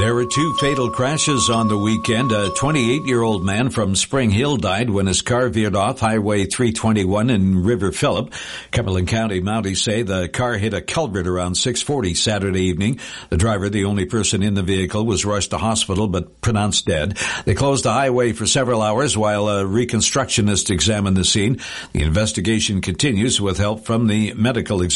There were two fatal crashes on the weekend. A 28-year-old man from Spring Hill died when his car veered off Highway 321 in River Phillip. Cumberland County Mounties say the car hit a culvert around 6:40 Saturday evening. The driver, the only person in the vehicle, was rushed to hospital but pronounced dead. They closed the highway for several hours while a reconstructionist examined the scene. The investigation continues with help from the medical examiner.